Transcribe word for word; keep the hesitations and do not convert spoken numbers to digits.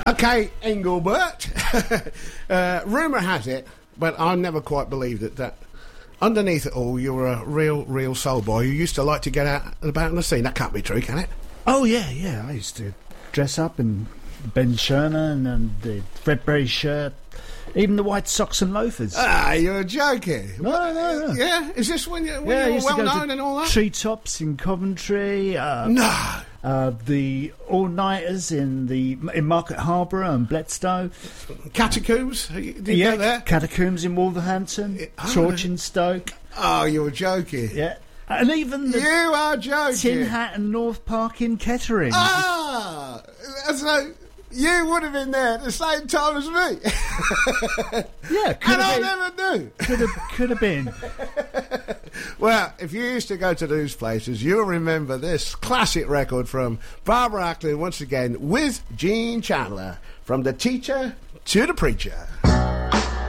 Okay, Engelbert. uh, rumour has it, but I never quite believed it, that underneath it all, you're a real, real soul boy who used to like to get out and about on the scene. That can't be true, can it? Oh, yeah, yeah. I used to dress up in Ben Sherman and the Fredberry shirt, even the white socks and loafers. Ah, you're joking. No, no, no, no. Yeah? Is this when, you, when Yeah, I you were used to well go known to and all that? Treetops in Coventry. Uh, No. Uh, the all-nighters in the in Market Harborough and Bletstow. Catacombs? Did you yeah, go there? Catacombs in Wolverhampton. Yeah, oh, Chorleystoke. Oh, you're joking. Yeah. And even the You are joking. Tin Hat and North Park in Kettering. Ah! So you would have been there at the same time as me. Yeah, could And I have never knew. been. Could have, could have been. Well, if you used to go to those places, you'll remember this classic record from Barbara Acklin once again with Gene Chandler, From the Teacher to the Preacher.